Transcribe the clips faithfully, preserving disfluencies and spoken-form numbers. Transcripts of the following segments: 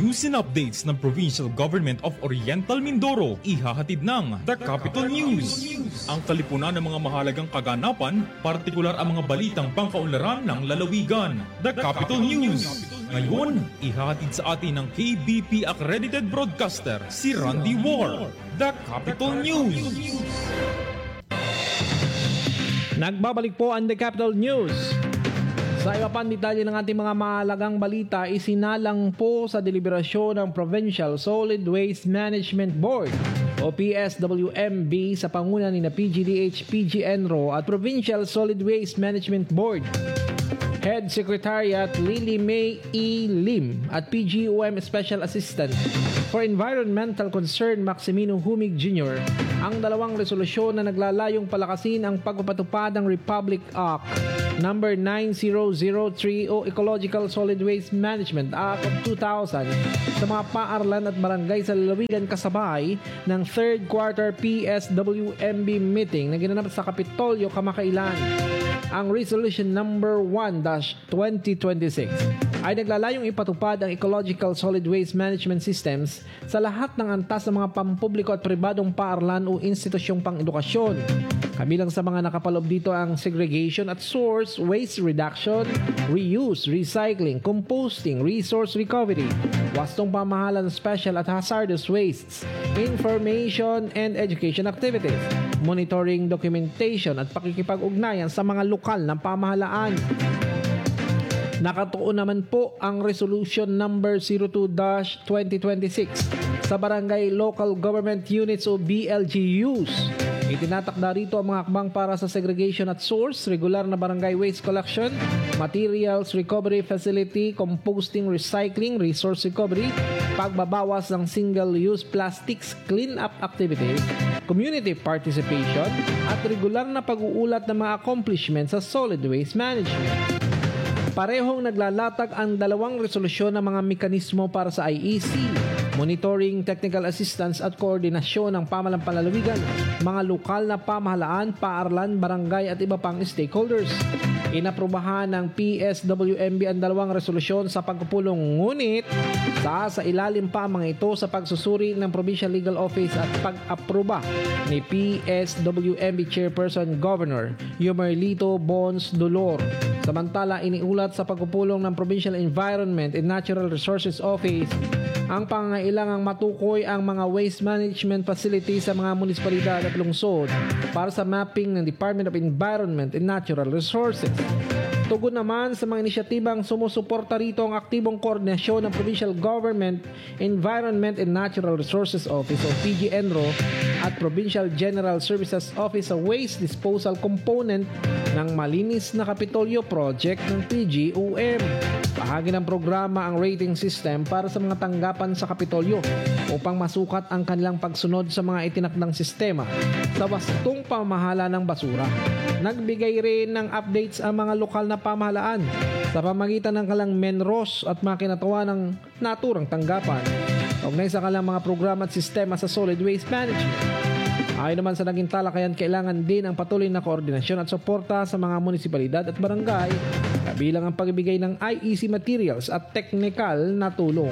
news and updates ng Provincial Government of Oriental Mindoro, ihahatid ng The Capital News. Ang kalipunan ng mga mahalagang kaganapan, partikular ang mga balitang pangkaunlaran ng lalawigan. The Capital News. Ngayon, ihahatid sa atin ng K B P accredited broadcaster, si Randy War. The Capital News. Nagbabalik po ang The Capital News. Sa iba pang detalye ng ating mga mahalagang balita, isinalang po sa deliberasyon ng Provincial Solid Waste Management Board o P S W M B sa panguna ni na P G D H, P G N R O at Provincial Solid Waste Management Board Head Secretariat Lily May E. Lim at P G O M Special Assistant for Environmental Concern Maximino Humig Junior ang dalawang resolusyon na naglalayong palakasin ang pagpapatupad ng Republic Act number nine thousand three o Ecological Solid Waste Management Act of two thousand sa mga paaralan at barangay sa lalawigan kasabay ng third quarter P S W M B meeting na ginanap sa Kapitolyo kamakailan. Ang resolution number one dash twenty twenty-six ay naglalayong ipatupad ang ecological solid waste management systems sa lahat ng antas ng mga pampubliko at pribadong paaralan o institusyong pang-edukasyon. Kabilang sa mga nakapaloob dito ang segregation at source, waste reduction, reuse, recycling, composting, resource recovery, wastong pamahalan special at hazardous wastes, information and education activities, monitoring, documentation at pakikipag-ugnayan sa mga lokal na pamahalaan. Nakatuon naman po ang resolution number zero two dash twenty twenty-six sa barangay local government units o B L G Us. Itinatakda rito ang mga akbang para sa segregation at source, regular na barangay waste collection, materials recovery facility, composting, recycling, resource recovery, pagbabawas ng single-use plastics, clean-up activities, community participation, at regular na pag-uulat ng mga accomplishments sa solid waste management. Parehong naglalatag ang dalawang resolusyon ng mga mekanismo para sa I E C, monitoring, technical assistance at koordinasyon ng pamahalang panlalawigan, mga lokal na pamahalaan, paaralan, barangay at iba pang stakeholders. Inaprubahan ng P S W M B ang dalawang resolusyon sa pagpupulong, ngunit sa sa ilalim pa ang mga ito sa pagsusuri ng Provincial Legal Office at pag-aproba ni P S W M B Chairperson Governor Yomerlito Bons Dolor. Samantala, iniulat sa pagpupulong ng Provincial Environment and Natural Resources Office ang pangangailangang matukoy ang mga waste management facilities sa mga munisipalidad at lungsod para sa mapping ng Department of Environment and Natural Resources. Tugon naman sa mga inisyatibang sumusuporta rito ang aktibong koordinasyon ng Provincial Government, Environment and Natural Resources Office o P G N R O at Provincial General Services Office sa waste disposal component ng Malinis na Kapitolyo Project ng P G O M. Bahagi ng programa ang rating system para sa mga tanggapan sa Kapitolyo upang masukat ang kanilang pagsunod sa mga itinakdang sistema sa wastong pamahala ng basura. Nagbigay rin ng updates ang mga lokal na pamahalaan sa pamagitan ng kalang Menros at mga kinatawa ng naturang tanggapan kaugnay sa kalang mga programa at sistema sa solid waste management. Ayon naman sa naging talakayan, kailangan din ang patuloy na koordinasyon at suporta sa mga munisipalidad at barangay, kabilang ang pagbibigay ng I E C materials at technical na tulong.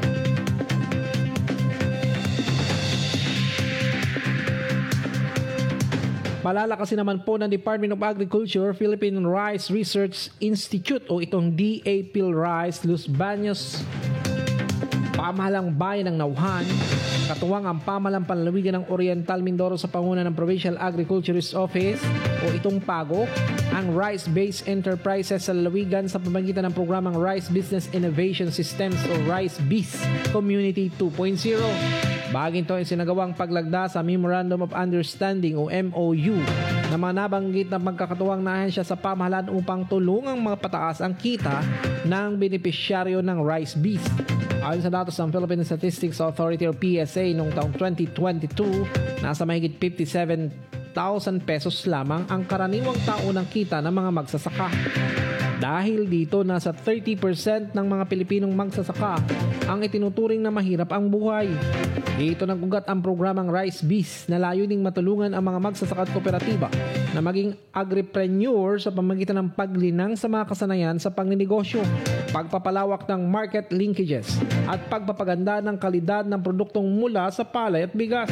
Palalakasin naman po ng Department of Agriculture, Philippine Rice Research Institute o itong D A PhilRice Los Baños, pamahalang bayan ng Nauhan, katuwang ang pamahalang panlalawigan ng Oriental Mindoro sa panguna ng Provincial Agriculturist Office o itong PAGO, ang Rice-Based Enterprises sa lalawigan sa pamamagitan ng programang Rice Business Innovation Systems o Rice-Biz Community two point oh. Bahagi ito ay sinagawang paglagda sa Memorandum of Understanding o M O U na mga nabanggit na magkakatuwang na ahensya sa pamahalaan upang tulungang mapataas ang kita ng benepisyaryo ng Rice-Biz. Ayon sa datos ng Philippine Statistics Authority o P S A noong taong twenty twenty-two, nasa mahigit fifty-seven thousand pesos lamang ang karaniwang taonang kita ng mga magsasaka. Dahil dito, nasa thirty percent ng mga Pilipinong magsasaka ang itinuturing na mahirap ang buhay. Dito nagugat ang programang Rice-Biz na layuning matulungan ang mga magsasaka at kooperatiba na maging agripreneur sa pamamagitan ng paglinang sa mga kasanayan sa pagninegosyo, pagpapalawak ng market linkages, at pagpapaganda ng kalidad ng produktong mula sa palay at bigas.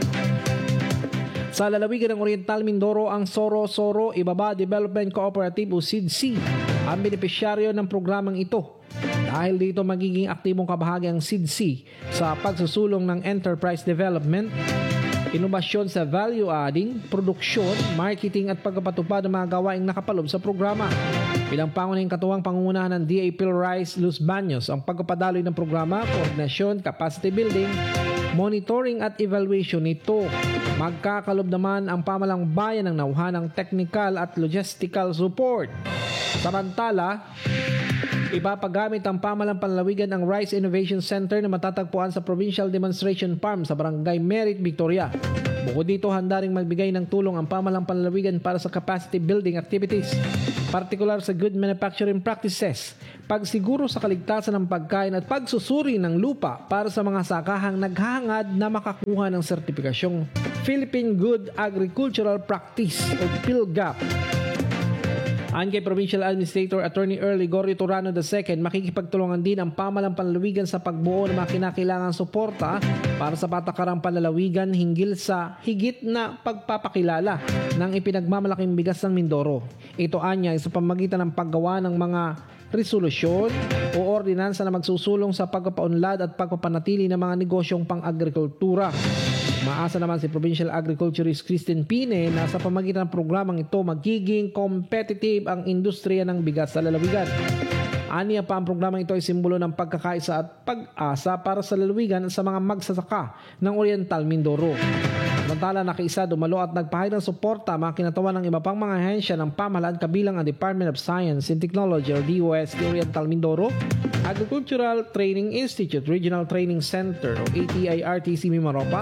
Sa lalawigan ng Oriental Mindoro, ang Soro-Soro Ibaba Development Cooperative o S I D C ang benepisyaryo ng programang ito. Dahil dito magiging aktibong kabahagi ang S I D C sa pagsusulong ng enterprise development, inobasyon sa value adding, produksyon, marketing at pagpapatupad ng mga gawaing nakapalob sa programa. Bilang pangunahing katuwang pangungunahan ng D A Philrice Luz Baños ang pagpapadaloy ng programa, koordinasyon, capacity building, monitoring at evaluation nito. Magkakalob naman ang pamalang bayan ng nauhan ng technical at logistical support. Samantala, ipapagamit ang pamalang panlalawigan ang Rice Innovation Center na matatagpuan sa Provincial Demonstration Farm sa Barangay Merit, Victoria. Bukod dito, handa ring magbigay ng tulong ang pamalang panlalawigan para sa capacity building activities, partikular sa good manufacturing practices, pagsiguro sa kaligtasan ng pagkain at pagsusuri ng lupa para sa mga sakahang naghahangad na makakuha ng sertipikasyong Philippine Good Agricultural Practice o PhilGAP. Ayon kay Provincial Administrator Attorney Early Gorrio Turano the second, makikipagtulungan din ang pamalang panlalawigan sa pagbuo ng mga kinakailangang suporta para sa patakarang panlalawigan hinggil sa higit na pagpapakilala ng ipinagmamalaking bigas ng Mindoro. Ito anya sa pamamagitan ng paggawa ng mga resolusyon o ordinansa na magsusulong sa pagpapaunlad at pagpapanatili ng mga negosyong pang-agrikultura. Maasa naman si Provincial Agriculturist Christine Pine na sa pamamagitan ng programang ito magiging competitive ang industriya ng bigas sa lalawigan. Aniya pa ang programang ito ay simbolo ng pagkakaisa at pag-asa para sa lalawigan sa mga magsasaka ng Oriental Mindoro. Samantala, nakiisa, dumalo at nagpahayag ng suporta mga kinatawan ng iba pang mga ahensya ng pamahalaan kabilang ang Department of Science and Technology or D O S D Oriental Mindoro, Agricultural Training Institute, Regional Training Center o A T I R T C Mimaropa,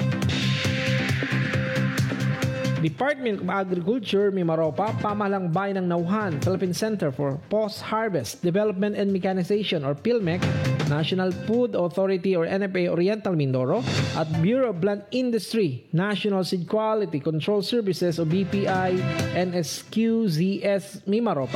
Department of Agriculture, Mimaropa, Pamahalang Bayan ng Nauhan, Philippine Center for Post-Harvest Development and Mechanization or PhilMec, National Food Authority or N F A Oriental Mindoro, at Bureau of Plant Industry, National Seed Quality Control Services o B P I N S Q Z S Mimaropa.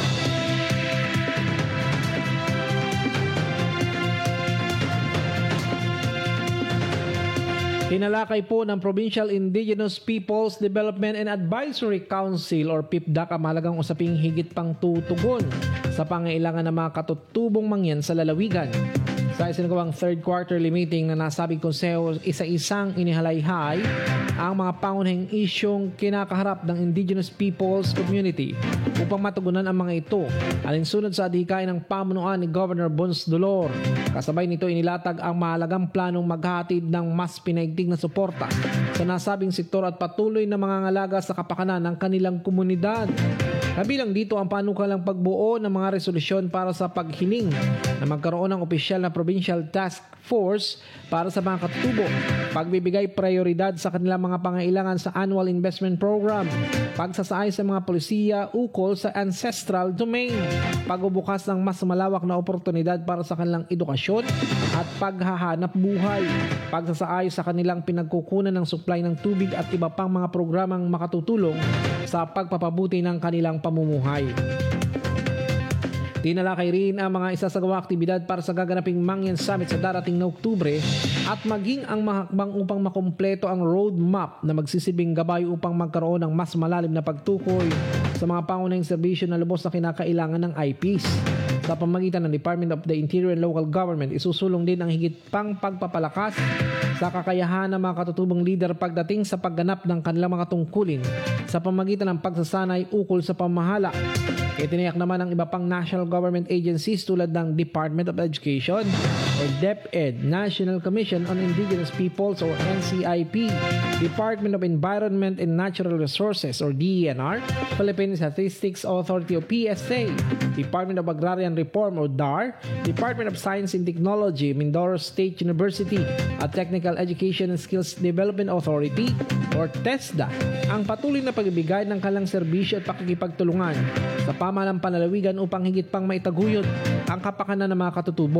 Tinalakay po ng Provincial Indigenous Peoples Development and Advisory Council or P I P D A C ang mahalagang usaping higit pang tutugon sa pangailangan ng mga katutubong mangyan sa lalawigan. Sa isinagawang third quarterly meeting na nasabing konseho, isa-isang inihalayhay ang mga pangunahing isyong kinakaharap ng Indigenous Peoples Community upang matugunan ang mga ito alinsunod sa adhikain ng pamunuan ni Governor Bons Dolor. Kasabay nito inilatag ang mahalagang planong maghahatid ng mas pinaigting na suporta sa nasabing sektor at patuloy na mangangalaga sa kapakanan ng kanilang komunidad. Kabilang dito ang panukalang pagbuo ng mga resolusyon para sa paghiling na magkaroon ng opisyal na provincial task force para sa mga katutubo, pagbibigay prioridad sa kanilang mga pangailangan sa annual investment program, pagsasaay sa mga polisiya ukol sa ancestral domain, pagbubukas ng mas malawak na oportunidad para sa kanilang edukasyon at paghahanap buhay, pagsasaay sa kanilang pinagkukunan ng supply ng tubig at iba pang mga programang makatutulong sa pagpapabuti ng kanilang pamumuhay. Tinalakay rin ang mga isasagawang aktibidad para sa gaganaping Mangyan Summit sa darating na Oktubre at maging ang mahakbang upang makumpleto ang roadmap na magsisilbing gabay upang magkaroon ng mas malalim na pagtukoy sa mga pangunahing serbisyo na lubos na kinakailangan ng I Ps. Sa pamamagitan ng Department of the Interior and Local Government, isusulong din ang higit pang pagpapalakas sa kakayahan ng mga katutubong leader pagdating sa pagganap ng kanilang mga tungkulin sa pamamagitan ng pagsasanay ukol sa pamahala. Itiniyak naman ng iba pang national government agencies tulad ng Department of Education or DepEd, National Commission on Indigenous Peoples or N C I P, Department of Environment and Natural Resources or D E N R, Philippine Statistics Authority o P S A, Department of Agrarian Reform or D A R, Department of Science and Technology, Mindoro State University at Technical Education and Skills Development Authority or TESDA ang patuloy na pagbibigay ng kanilang serbisyo at pakikipagtulungan sa pamahalang panlalawigan upang higit pang maitaguyod ang kapakanan ng mga katutubo.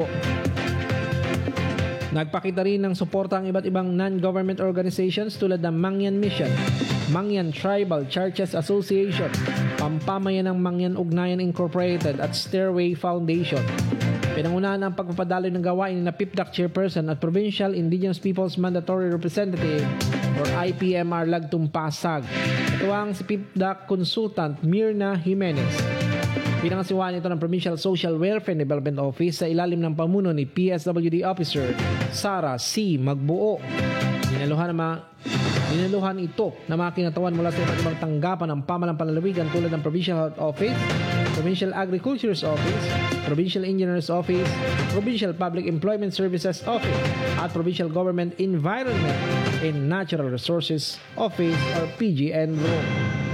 Nagpakita rin ng suporta ang iba't ibang non-government organizations tulad ng Mangyan Mission, Mangyan Tribal Churches Association, Pampamayan ng Mangyan Ugnayan Incorporated at Stairway Foundation. Pinangunahan ang pagpapadaloy ng gawain na P I P D A C Chairperson at Provincial Indigenous Peoples Mandatory Representative or I P M R Lagtung Pasag. Ito ang si P I P D A C Consultant Mirna Jimenez. Pinangasiwaan ito ng Provincial Social Welfare and Development Office sa ilalim ng pamuno ni P S W D Officer Sara C. Magbuo. Dinaluhan na ma- Dinaluhan ito na mga kinatawan mula sa iba't ibang tanggapan ng pamalang panlalawigan tulad ng Provincial Health Office, Provincial Agriculture's Office, Provincial Engineer's Office, Provincial Public Employment Services Office, at Provincial Government Environment and Natural Resources Office or P G N R O.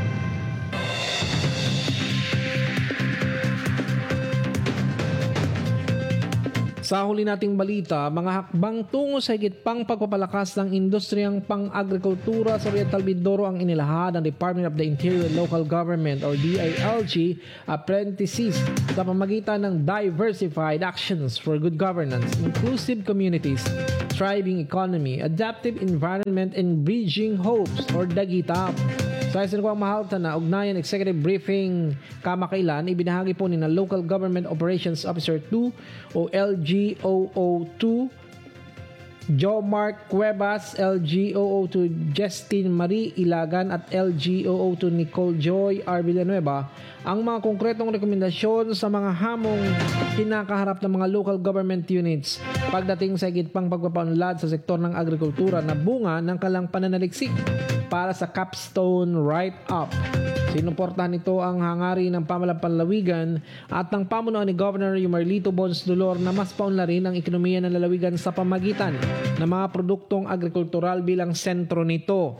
Sa huli nating balita, mga hakbang tungo sa higit pang pagpapalakas ng industriyang pang-agrikultura sa Oriental Mindoro ang inilahad ng Department of the Interior and Local Government or D I L G apprentices sa pamagitan ng Diversified Actions for Good Governance, Inclusive Communities, Thriving Economy, Adaptive Environment, and Bridging Hopes or DAGITAP. Sa isinukwang mahalta na ugnayan executive briefing kamakailan, ibinahagi po ni na Local Government Operations Officer two o L G O O two, Joe Mark Cuevas, L G O O two Justine Marie Ilagan at L G O O two Nicole Joy R. Villanueva ang mga konkretong rekomendasyon sa mga hamong kinakaharap ng mga local government units pagdating sa higit pang pagpapaunlad sa sektor ng agrikultura na bunga ng kalang pananaliksik para sa Capstone Write-Up. Sinuportahan nito ang hangarin ng pamalang panlalawigan at ng pamunuan ni Governor Yumarlito Bons Dolor na mas paunlarin ang ekonomiya ng lalawigan sa pamagitan ng mga produktong agrikultural bilang sentro nito.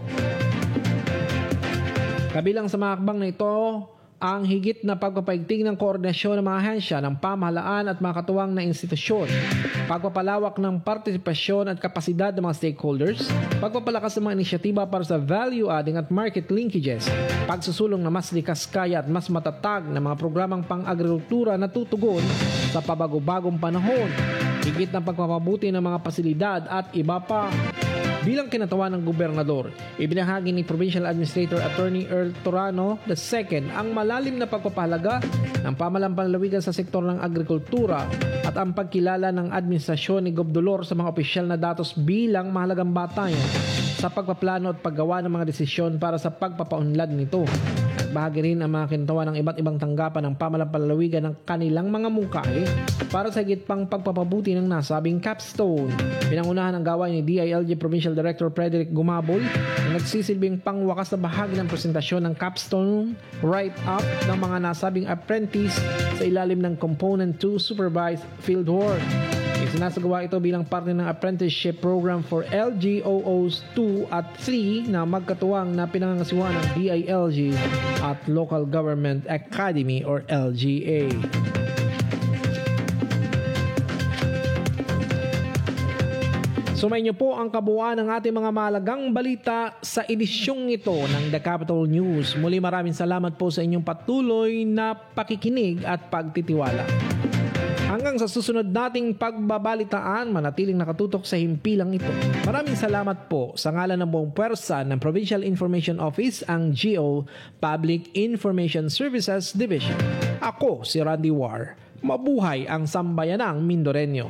Kabilang sa mga hakbang na ito, ang higit na pagpapaigting ng koordinasyon ng mga ahensya ng pamahalaan at mga katuwang na institusyon, pagpapalawak ng partisipasyon at kapasidad ng mga stakeholders, pagpapalakas ng mga inisyatiba para sa value adding at market linkages, pagsusulong na mas likas kaya at mas matatag na mga programang pang-agrikultura na tutugon sa pabago-bagong panahon, higit na pagpapabuti ng mga pasilidad at iba pa. Bilang kinatawan ng gobernador, ibinahagi ni Provincial Administrator Attorney Earl Torano the second ang malalim na pagpapahalaga ng pamalang panlalawigan sa sektor ng agrikultura at ang pagkilala ng administrasyon ni Gob Dolor sa mga opisyal na datos bilang mahalagang batayan sa pagpaplano at paggawa ng mga desisyon para sa pagpapaunlad nito. Bahagi rin ang mga kinatawan ng iba't ibang tanggapan ng pamalang panlalawigan ng kanilang mga mungkahi para sa higit pang pagpapabuti ng nasabing capstone. Pinangunahan ang gawain ni D I L G Provincial Director Frederick Gumabol na nagsisilbing pangwakas na bahagi ng presentasyon ng capstone write-up ng mga nasabing apprentice sa ilalim ng Component two Supervised Fieldwork. Isinasagawa ito bilang parte ng apprenticeship program for L G O Os two at three na magkatuwang na pinangangasiwaan ng D I L G at Local Government Academy or L G A. Sumayin niyo po ang kabuuan ng ating mga mahalagang balita sa edisyong ito ng The Capital News. Muli maraming salamat po sa inyong patuloy na pakikinig at pagtitiwala. Hanggang sa susunod nating pagbabalitaan, manatiling nakatutok sa himpilang ito. Maraming salamat po sa ngalan ng buong puwersa ng Provincial Information Office, ang G O Public Information Services Division. Ako si Randy War. Mabuhay ang sambayanang Mindoreño.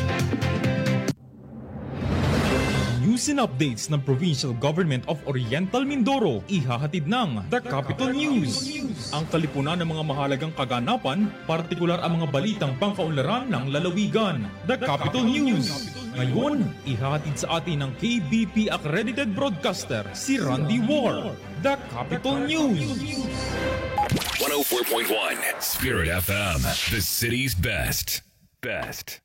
News and updates ng Provincial Government of Oriental Mindoro, ihahatid ng The Capital News. Ang kalipunan ng mga mahalagang kaganapan, partikular ang mga balitang pangkaunlaran ng lalawigan. The Capital News. Ngayon, ihahatid sa atin ng K B P accredited broadcaster, si Randy War. The Capital News. one oh four point one Spirit F M, the city's best. Best.